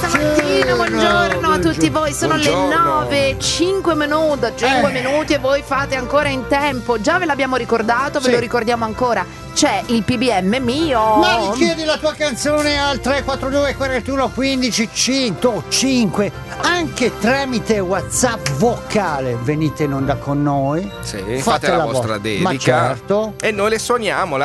stamattina, buongiorno a tutti voi. Sono le 9, 5 minuti e voi fate ancora in tempo. Già ve l'abbiamo ricordato, ve lo ricordiamo ancora. C'è il PBM mio. Ma richiedi la tua canzone al 342 41 15 105, anche tramite WhatsApp vocale. Venite in onda con noi. Sì, fate la vostra dedica. Ma certo. E noi la suoniamo,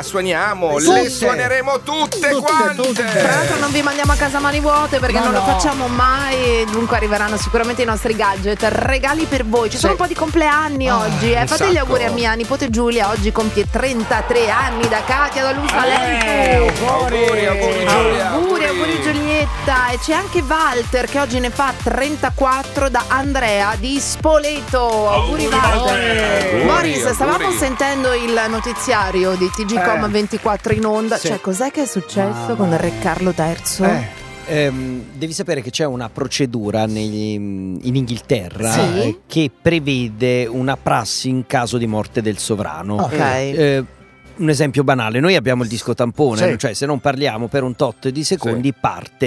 le suoneremo tutte quante. Tra l'altro non vi mandiamo a casa mani vuote perché non lo facciamo mai. Dunque arriveranno sicuramente i nostri gadget, regali per voi. Ci sono un po' di compleanni oggi. Fate gli auguri a mia nipote Giulia, oggi compie 33 anni, da Katia, da Luisa Lento. Auguri Giulia. Auguri Giulietta. E c'è anche Walter che oggi ne fa 34, da Andrea di Spoleto. Auguri Walter. Boris, stavamo sentendo il notiziario di TGcom 24 in onda. Cioè, cos'è che è successo con il re Carlo III? Devi sapere che c'è una procedura in Inghilterra che prevede una prassi in caso di morte del sovrano. Ok. Un esempio banale: noi abbiamo il disco tampone, cioè se non parliamo per un tot di secondi parte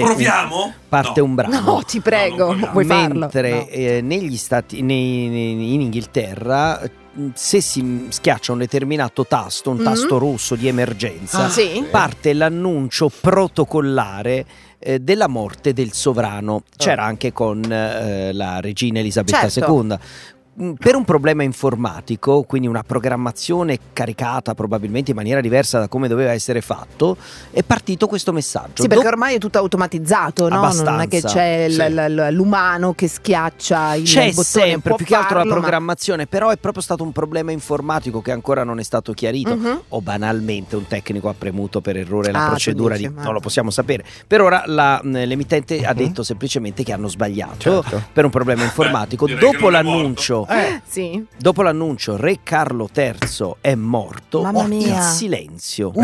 un brano. No, ti prego, vuoi farlo? Mentre negli stati in Inghilterra, se si schiaccia un determinato tasto, un tasto rosso di emergenza, parte l'annuncio protocollare della morte del sovrano. C'era anche con la regina Elisabetta II. Per un problema informatico, quindi una programmazione caricata probabilmente in maniera diversa da come doveva essere fatto, è partito questo messaggio. Sì, perché ormai è tutto automatizzato, no? Non è che c'è l'umano che schiaccia il bottone. C'è sempre, più che altro la programmazione, però è proprio stato un problema informatico che ancora non è stato chiarito. O banalmente un tecnico ha premuto per errore la procedura, non lo possiamo sapere. Per ora l'emittente ha detto semplicemente che hanno sbagliato per un problema informatico. Dopo l'annuncio dopo l'annuncio re Carlo III è morto, il silenzio.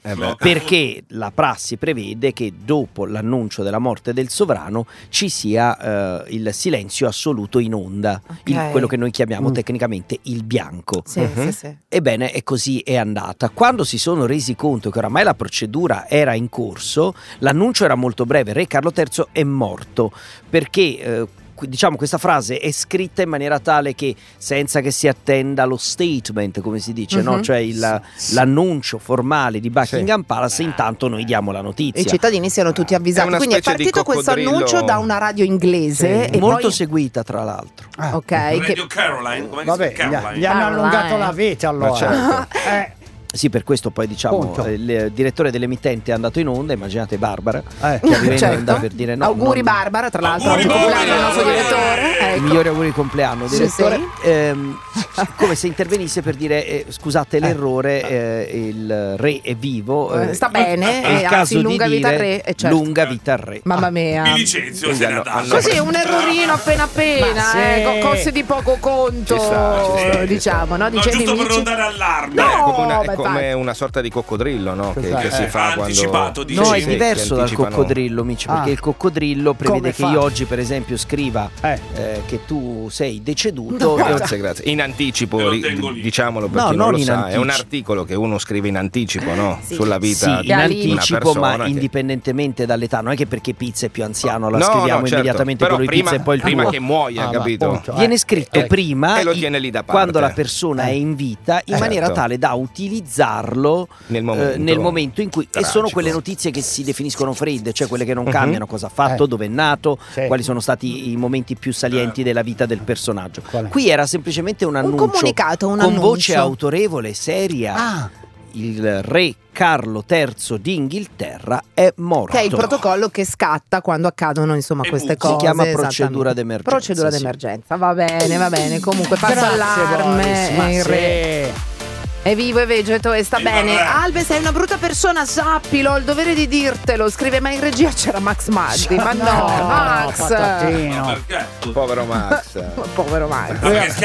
Perché la prassi prevede che dopo l'annuncio della morte del sovrano ci sia il silenzio assoluto in onda, quello che noi chiamiamo tecnicamente il bianco. Ebbene, e così è andata. Quando si sono resi conto che oramai la procedura era in corso, l'annuncio era molto breve: re Carlo III è morto, perché diciamo questa frase è scritta in maniera tale che senza che si attenda lo statement, come si dice, no? Cioè l'annuncio formale di Buckingham Palace, intanto noi diamo la notizia. I cittadini siano tutti avvisati. Quindi è partito questo annuncio da una radio inglese e molto poi seguita, tra l'altro. Radio Caroline, come vabbè, Caroline? gli hanno allungato la vita allora. Sì, per questo poi diciamo il direttore dell'emittente è andato in onda. Immaginate Barbara che arriva in onda per dire auguri Barbara, tra l'altro oggi compleanno il nostro direttore. Migliori auguri di compleanno, direttore. Come se intervenisse per dire scusate l'errore, il re è vivo, sta bene, è il caso lunga di vita dire al re, lunga vita al re. Mamma mia, mi licenzio, così un errorino appena cose di poco conto, diciamo, no? Giusto per non dare allarme. Come una sorta di coccodrillo, no? Che si fa anticipato, quando... No, è diverso dal coccodrillo, amici, perché il coccodrillo prevede che io oggi, per esempio, scriva che tu sei deceduto. Grazie. In anticipo, diciamolo per chi non lo sa, è un articolo che uno scrive in anticipo, no? Sulla vita di in una anticipo, persona, ma indipendentemente dall'età. Non è che perché Pizza è più anziano la scriviamo immediatamente però quello di Pizza e poi il tuo. prima che muoia, capito? Viene scritto prima e lo tiene lì da parte quando la persona è in vita, in maniera tale da utilizzarlo nel momento in cui tragico. E sono quelle notizie che si definiscono fredde, cioè quelle che non cambiano, cosa ha fatto, dove è nato, quali sono stati i momenti più salienti della vita del personaggio. Qui era semplicemente un annuncio, un comunicato, con voce autorevole, seria. Il re Carlo III d'Inghilterra è morto. Che è il protocollo che scatta quando accadono queste cose. Si chiama procedura d'emergenza. Procedura d'emergenza, va bene. Comunque passo allarme. È vivo e vegeto e sta bene. Albe, sei una brutta persona, sappilo, ho il dovere di dirtelo. Scrive, ma in regia c'era Max Magdi. Ma no, Max. Povero Max. Povero Max.